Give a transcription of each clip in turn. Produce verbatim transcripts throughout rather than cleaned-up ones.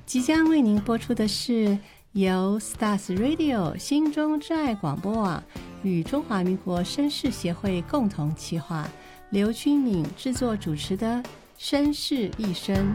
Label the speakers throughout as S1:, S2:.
S1: 即将为您播出的是由 Stars Radio 心中之爱广播网与中华民国绅士协会共同企划，刘君敏制作主持的绅士一生。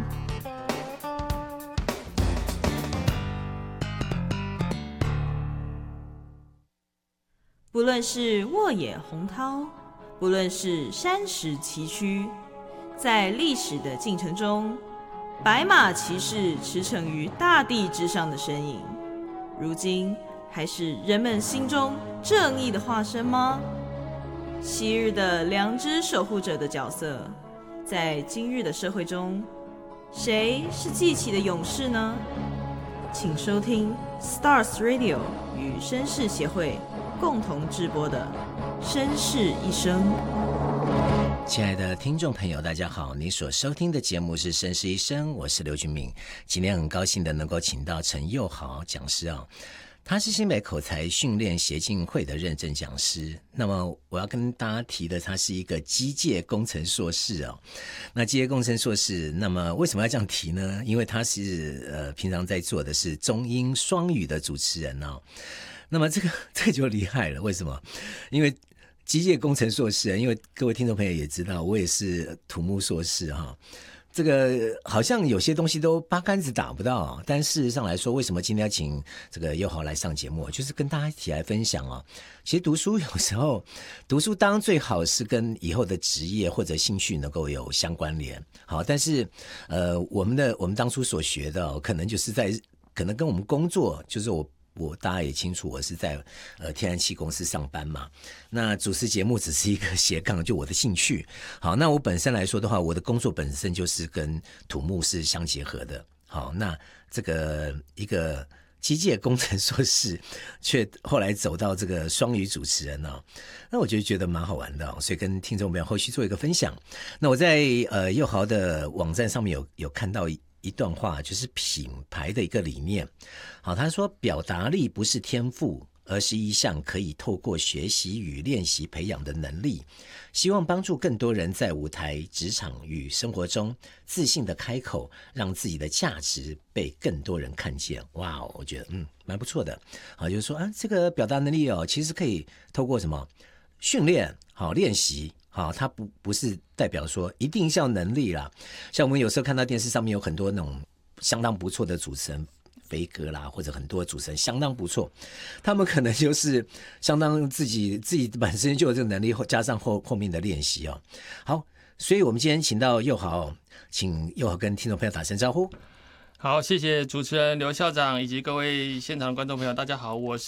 S2: 不论是沃野洪涛，不论是山石崎岖，在历史的进程中，白马骑士驰骋于大地之上的身影，如今还是人们心中正义的化身吗？昔日的良知守护者的角色，在今日的社会中，谁是记起的勇士呢？请收听 Stars Radio 与绅士协会共同制播的《绅士一生》。
S3: 亲爱的听众朋友，大家好，你所收听的节目是《绅士一生》，我是刘君敏。今天很高兴的能够请到陈佑豪讲师啊，他是新北口才训练协进会的认证讲师。那么我要跟大家提的，他是一个机械工程硕士哦。那机械工程硕士，那么为什么要这样提呢？因为他是呃平常在做的是中英双语的主持人哦。那么这个这个就厉害了，为什么？因为机械工程硕士，因为各位听众朋友也知道，我也是土木硕士哈。这个好像有些东西都八竿子打不到，但事实上来说，为什么今天要请这个佑豪来上节目，就是跟大家一起来分享哦。其实读书有时候，读书当然最好是跟以后的职业或者兴趣能够有相关联，好，但是呃，我们的我们当初所学的、哦，可能就是在可能跟我们工作，就是我。我大家也清楚，我是在呃天然气公司上班嘛。那主持节目只是一个斜杠，就我的兴趣。好，那我本身来说的话，我的工作本身就是跟土木是相结合的。好，那这个一个机械工程硕士，却后来走到这个双语主持人哦，那我就觉得蛮好玩的、哦，所以跟听众朋友后续做一个分享。那我在呃佑豪的网站上面有有看到一。一段话，就是品牌的一个理念。好，他说表达力不是天赋，而是一项可以透过学习与练习培养的能力，希望帮助更多人在舞台、职场与生活中自信的开口，让自己的价值被更多人看见。哇，我觉得嗯蛮不错的。好，就是说啊，这个表达能力哦，其实可以透过什么训练，好练习。好，它不不是代表说一定是要能力啦。像我们有时候看到电视上面有很多那种相当不错的主持人，飞哥啦，或者很多主持人相当不错，他们可能就是相当自己自己本身就有这个能力，加上后后面的练习哦。好，所以我们今天请到佑豪，请佑豪跟听众朋友打声招呼。
S4: 好，谢谢主持人刘校长以及各位现场的观众朋友，大家好，我是